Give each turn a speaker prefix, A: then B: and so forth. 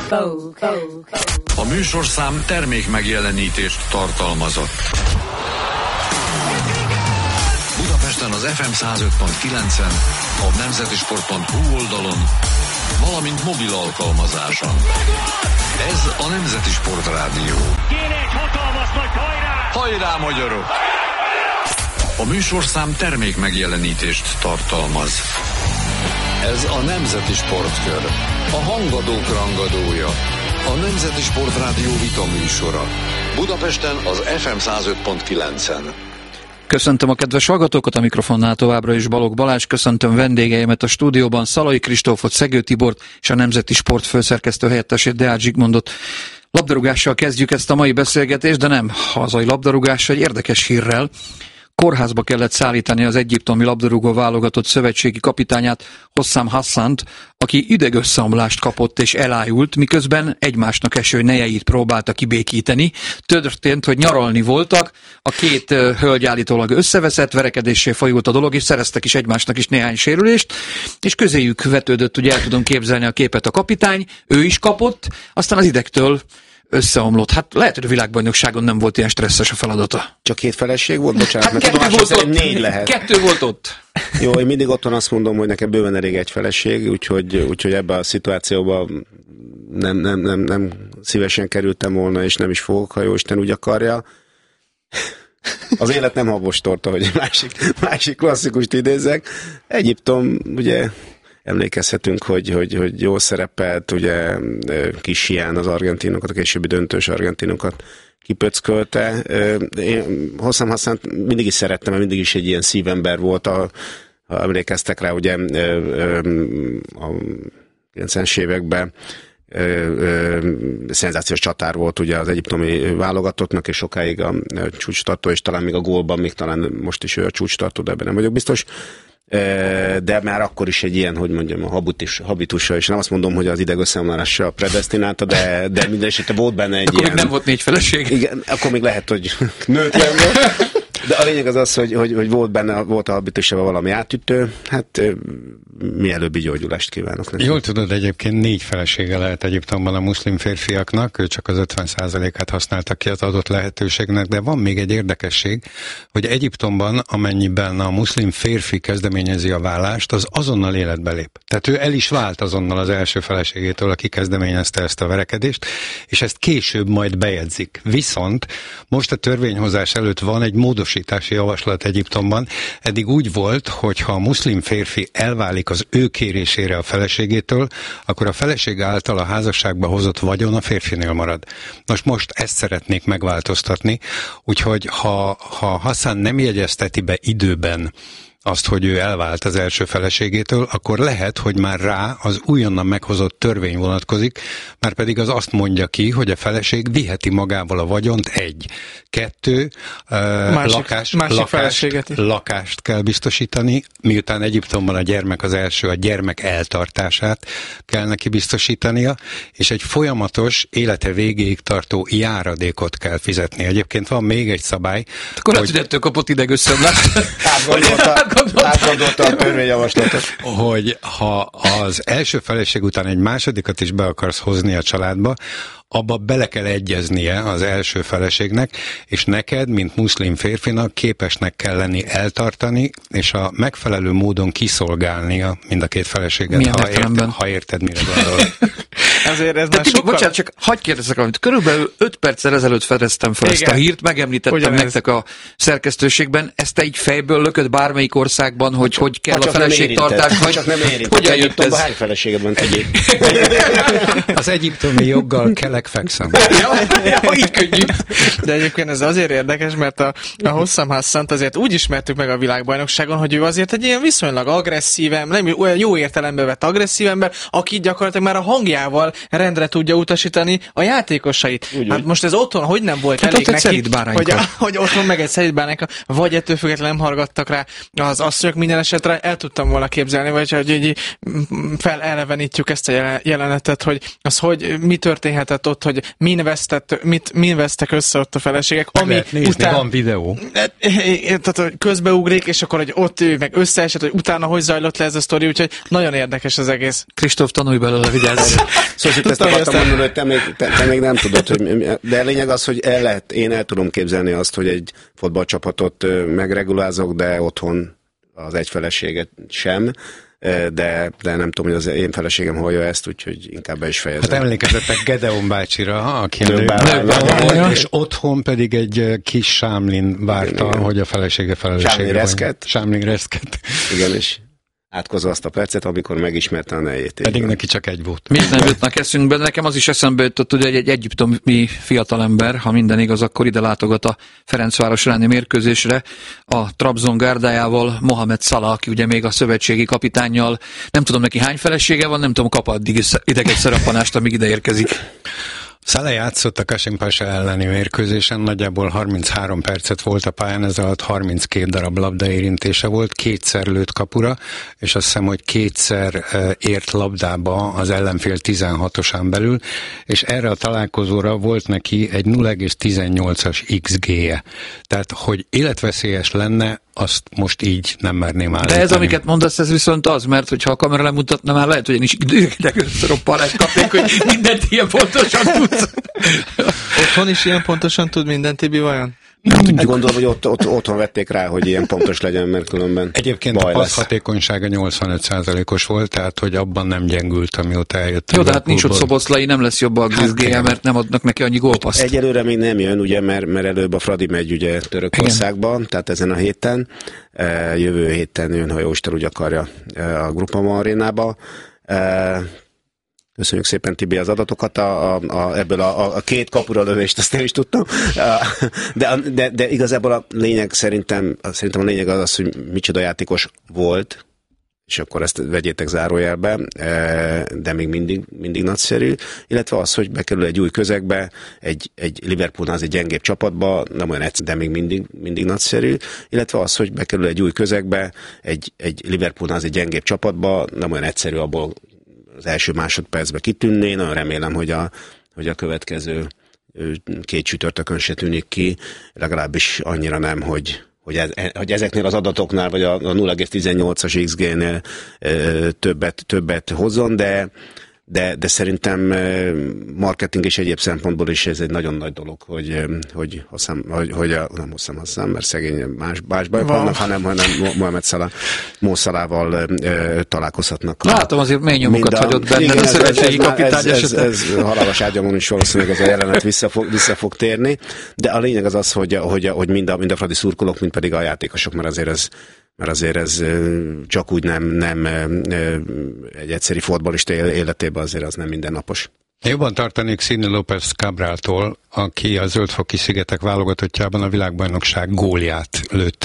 A: A műsorszám termék megjelenítést tartalmazott. Budapesten az FM 105.9-en, a nemzetisport.hu oldalon, valamint mobil alkalmazáson. Ez a Nemzeti Sport Rádió.
B: Kéne egy hatalmas nagy hajrá!
A: Hajrá, magyarok! A műsorszám termék megjelenítést tartalmaz. Ez a Nemzeti Sportkör. A hangadók rangadója. A Nemzeti Sport Rádió vitaműsora. Budapesten az FM 105.9-en.
C: Köszöntöm a kedves hallgatókat, a mikrofonnál továbbra is Balogh Balázs, köszöntöm vendégeimet a stúdióban, Szalai Kristófot, Szegő Tibort és a Nemzeti Sport főszerkesztő helyettesét, Deák Zsigmondot. Labdarúgással kezdjük ezt a mai beszélgetést, de nem hazai labdarúgással, egy érdekes hírrel. Kórházba kellett szállítani az egyiptomi labdarúgó válogatott szövetségi kapitányát, Hossam Hassant, aki idegösszeomlást kapott és elájult, miközben egymásnak eső nejeit próbálta kibékíteni. Történt, hogy nyaralni voltak, a két hölgy állítólag összeveszett, verekedéssé fajult a dolog, és szereztek is egymásnak is néhány sérülést, és közéjük vetődött, ugye el tudom képzelni a képet, a kapitány, ő is kapott, aztán az idegtől összeomlott. Hát lehet, hogy a világbajnokságon nem volt ilyen stresszes a feladata.
D: Csak 2 feleség volt? Bocsánat,
C: hát
D: mert tudom, hogy 4 lehet.
C: 2 volt ott.
D: Jó, én mindig otthon azt mondom, hogy nekem bőven elég egy feleség, úgyhogy ebben a situációban nem szívesen kerültem volna, és nem is fogok, ha Jóisten úgy akarja. Az élet nem habos torta, hogy másik klasszikust idézzek. Egyiptom, ugye emlékezhetünk, hogy jól szerepelt, ugye kis hián az argentinokat, a későbbi döntős argentinokat kipöckölte. Én Hossam Hassant mindig is szerettem, mert mindig is egy ilyen szívember volt, ha emlékeztek rá, ugye a 90-es években szenzációs csatár volt ugye az egyiptomi válogatottnak, és sokáig a csúcstartó, és talán még a gólban, még talán most is ő a csúcstartó, de ebben nem vagyok biztos. De már akkor is egy ilyen, hogy mondjam, a habitusa, és nem azt mondom, hogy az idegösszeomlásra predesztinálta, de minden esetre volt benne egy
C: akkor
D: ilyen...
C: Akkor nem volt 4 feleség?
D: Igen, akkor még lehet, hogy nőtlen volt. De a lényeg az, hogy volt a habitusában valami átütő, hát mielőbbi gyógyulást kívánok neki.
E: Jól tudod, egyébként 4 felesége lehet Egyiptomban a muszlim férfiaknak, ő csak az 50%-át használta ki az adott lehetőségnek, de van még egy érdekesség, hogy Egyiptomban, amennyiben a muszlim férfi kezdeményezi a vállást, az azonnal életbe lép. Tehát ő el is vált azonnal az első feleségétől, aki kezdeményezte ezt a verekedést, és ezt később majd bejegyzik. Viszont most a törvényhozás előtt van egy módosítási javaslat Egyiptomban. Eddig úgy volt, hogy ha a muszlim férfi elválik az ő kérésére a feleségétől, akkor a feleség által a házasságba hozott vagyon a férfinél marad. Most ezt szeretnék megváltoztatni, úgyhogy ha Hassan nem jegyezteti be időben azt, hogy ő elvált az első feleségétől, akkor lehet, hogy már rá az újonnan meghozott törvény vonatkozik, már pedig az azt mondja ki, hogy a feleség viheti magával a vagyont 1. 2. Lakást kell biztosítani, miután Egyiptomban a gyermek az első, a gyermek eltartását kell neki biztosítania, és egy folyamatos, élete végéig tartó járadékot kell fizetni. Egyébként van még egy szabály.
C: Akkor lehet, hogy ettől kapott idegösszeomlást.
D: Átgondolta a törvényjavaslatot.
E: Hogy ha az első feleség után egy másodikat is be akarsz hozni a családba, abba bele kell egyeznie az első feleségnek, és neked, mint muszlim férfinak képesnek kell lenni eltartani, és a megfelelő módon kiszolgálnia mind a 2 feleséget, ha érted, mire gondolod.
C: Azért ez már sokkal... Bocsánat, csak hagyj kérdezzek valamit. Körülbelül 5 perccel ezelőtt fedeztem fel ezt a hírt, megemlítettem nektek a szerkesztőségben. Ezt te így fejből lököd bármelyik országban, hogy kell a feleségtartás, vagy
D: csak nem érintett.
C: Hogyan jött ez?
D: Hány feleséged van tegyék?
E: Az egyiptomi joggal fekszem.
C: Így könnyű.
F: De egyébként ez azért érdekes, mert a Hossam Hassant azért úgy ismertük meg a világbajnokságon, hogy ő azért egy ilyen viszonylag agresszív, nem olyan jó értelembe vett agresszív ember, aki gyakorlatilag már a hangjával rendre tudja utasítani a játékosait.
D: Úgy,
F: hát most ez otthon hogy nem volt
C: hát
F: elég neki,
C: hogy
F: otthon meg egy szelídbáránka, vagy ettől függetlenül nem hallgattak rá az asszonyok, minden esetre el tudtam volna képzelni, vagy hogy így felelevenítjük ezt a jelenetet, hogy a az, hogy mi történhetett ott, hogy min vesztek össze ott a feleségek,
E: ami lehet nézni, van videó.
F: Tehát, hogy közbeugrik, és akkor, hogy ott ő meg összeesett, hogy utána hogy zajlott le ez a sztori, úgyhogy nagyon érdekes az egész.
C: Kristóf, tanulj belőle, vigyázz!
D: Szóval ezt akartam mondani, hogy te még nem tudod, hogy, de a lényeg az, hogy én el tudom képzelni azt, hogy egy fotballcsapatot megregulázok, de otthon az egy feleséget sem, de nem tudom, hogy az én feleségem hallja ezt, úgyhogy inkább be is fejezem.
E: Hát emlékezzetek Gedeon bácsira, aki nőbárány, és otthon pedig egy kis Sámlin várta, hogy a felesége Sámlin Reszket.
D: Igen, és átkozva azt a percet, amikor megismerte a nejét.
E: Pedig neki csak egy volt.
C: Mit nem jutnak eszünkbe, nekem az is eszembe jutott, hogy egy egyiptomi fiatalember, ha minden igaz, akkor ide látogat a Ferencváros elleni mérkőzésre a Trabzon gárdájával, Mohamed Salah, aki ugye még a szövetségi kapitánnyal, nem tudom neki hány felesége van, nem tudom, kap addig ideges szereppanást, amíg ide érkezik.
E: Salah játszott a Kasimpasa elleni mérkőzésen, nagyjából 33 percet volt a pályán, ez alatt 32 darab labdaérintése volt, 2-szer lőtt kapura, és azt hiszem, hogy 2-szer ért labdába az ellenfél 16-osán belül, és erre a találkozóra volt neki egy 0,18-as XG-je. Tehát, hogy életveszélyes lenne, azt most így nem merném állítani.
C: De ez, amiket mondasz, ez viszont az, mert hogyha a kamera lemutatna, már lehet, hogy én is időgedegőszöroppalást kapnék, hogy mindent ilyen pontosan tudsz.
F: Otthon is ilyen pontosan tud mindent, Tibi, vajon?
D: Gondolom, hogy otthon vették rá, hogy ilyen pontos legyen, mert különben
E: egyébként a passz hatékonysága 85%-os volt, tehát hogy abban nem gyengült, amióta eljött.
C: Jó, de hát nincs ott Szoboszlai, nem lesz jobb a XG-je, mert nem adnak neki annyi gólpaszt.
D: Egyelőre még nem jön, ugye, mert előbb a Fradi megy ugye Törökországban, tehát ezen a héten. Jövő héten jön, ha Jóisten úgy akarja, a Groupama arénába. Köszönjük szépen, Tibi, az adatokat, ebből a két kapura lövést, azt nem is tudtam. De igazából a lényeg szerintem a lényeg az, hogy micsoda játékos volt, és akkor ezt vegyétek zárójelbe, de még mindig nagyszerű, illetve az, hogy bekerül egy új közegbe, egy Liverpoolnál az egy gyengébb csapatba, nem olyan egyszerű, de még mindig nagyszerű, illetve az, hogy bekerül egy új közegbe, egy Liverpoolnál az egy gyengébb csapatba, nem olyan egyszerű abból az első másodpercben kitűnni. Nagyon remélem, hogy a következő 2 csütörtökön se tűnik ki, legalábbis annyira nem, hogy ezeknél az adatoknál, vagy a 0,18-as XG-nél többet hozzon, de szerintem marketing és egyéb szempontból is ez egy nagyon nagy dolog, hogy nem Hosszám, mert szegény más bajok vannak, hanem Mohamed Salah, Mo Salahval találkozhatnak.
C: Látom, azért mély nyomokat hagyott benne a szövetségi kapitány esetben. Ez halálos ágyamon is valószínűleg ez a jelenet vissza fog térni, de a lényeg az, hogy mind a Fradi szurkolók, mind pedig a játékosok, mert azért ez csak úgy nem egy egyszeri fotballista életében azért az nem mindennapos.
E: Jobban tartanék Sidney López Cabraltól, aki a Zöld-foki szigetek válogatottjában a világbajnokság gólját lőtt